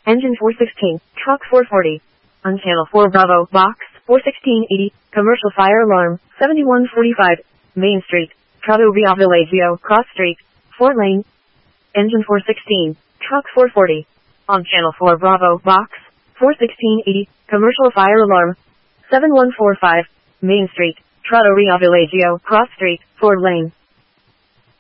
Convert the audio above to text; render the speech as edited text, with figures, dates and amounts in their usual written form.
Engine 416, truck 440. On channel 4 Bravo, box 41680, commercial fire alarm, 7145, Main Street, Trattoria Villaggio, Cross Street, 4 lane. Engine 416, truck 440. On channel 4 Bravo, box 41680, commercial fire alarm, 7145, Main Street, Trattoria Villaggio, Cross Street, 4 lane.